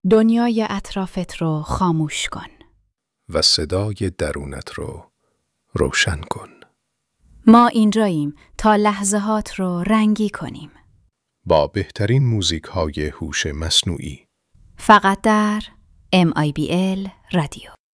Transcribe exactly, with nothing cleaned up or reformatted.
دنیای اطرافت رو خاموش کن و صدای درونت رو روشن کن. ما اینجاییم تا لحظه‌هات رو رنگی کنیم. با بهترین موزیک های هوش مصنوعی. فقط در ام آی بی ال رادیو.